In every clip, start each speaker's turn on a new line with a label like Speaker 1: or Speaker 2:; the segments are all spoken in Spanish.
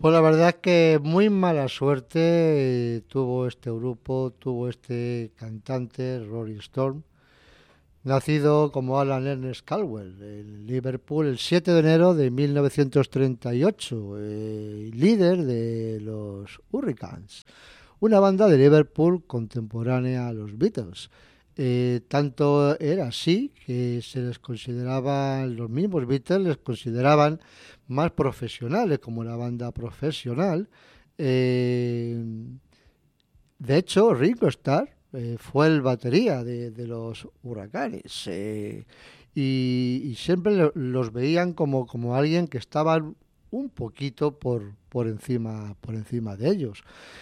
Speaker 1: Pues la verdad es que muy mala suerte tuvo este grupo, tuvo este cantante, Rory Storm, nacido como Alan Ernest Caldwell en Liverpool el 7 de enero de 1938, líder de los Hurricanes, una banda de Liverpool contemporánea a los Beatles. Tanto era así que se les consideraba, los mismos Beatles les consideraban más profesionales, como una banda profesional. Eh, de hecho, Ringo Starr fue el batería de los Huracanes, y siempre los veían como alguien que estaba un poquito por encima de ellos.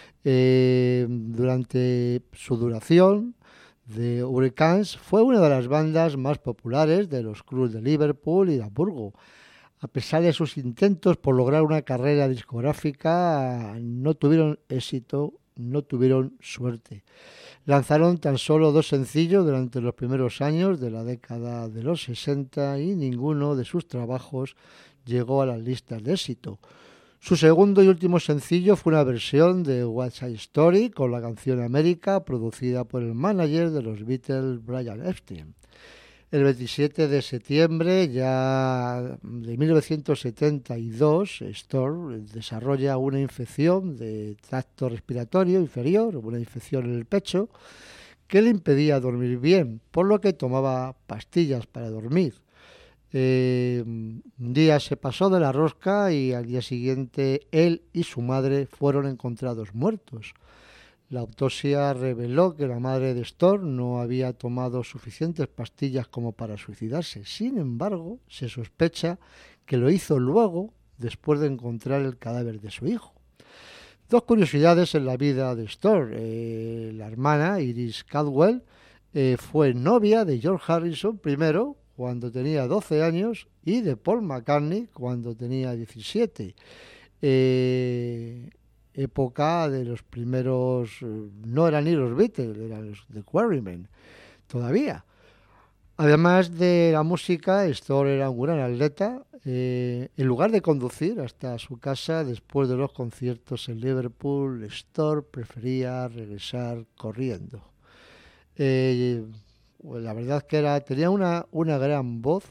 Speaker 1: Durante su duración, The Hurricanes fue una de las bandas más populares de los clubes de Liverpool y de Hamburgo. A pesar de sus intentos por lograr una carrera discográfica, no tuvieron éxito, no tuvieron suerte. Lanzaron tan solo dos sencillos durante los primeros años de la década de los 60 y ninguno de sus trabajos llegó a las listas de éxito. Su segundo y último sencillo fue una versión de What's Side Story con la canción América, producida por el manager de los Beatles, Brian Epstein. El 27 de septiembre ya de 1972, Storm desarrolla una infección de tracto respiratorio inferior, una infección en el pecho, que le impedía dormir bien, por lo que tomaba pastillas para dormir. Un día se pasó de la rosca y al día siguiente él y su madre fueron encontrados muertos. La autopsia reveló que la madre de Storm no había tomado suficientes pastillas como para suicidarse. Sin embargo, se sospecha que lo hizo luego, después de encontrar el cadáver de su hijo. Dos curiosidades en la vida de Storm. La hermana, Iris Caldwell, fue novia de George Harrison primero, cuando tenía 12 años, y de Paul McCartney cuando tenía 17. Época de los primeros, no eran ni los Beatles, eran los The Quarrymen, todavía. Además de la música, Storm era un gran atleta. En lugar de conducir hasta su casa después de los conciertos en Liverpool, Storm prefería regresar corriendo. Eh, pues la verdad es que tenía una gran voz,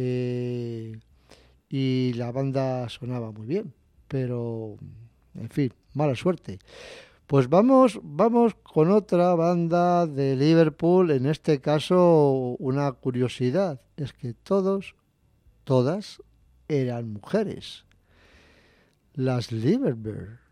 Speaker 1: y la banda sonaba muy bien, pero en fin, mala suerte. Pues vamos con otra banda de Liverpool, en este caso una curiosidad, es que todas eran mujeres, las Liverbird.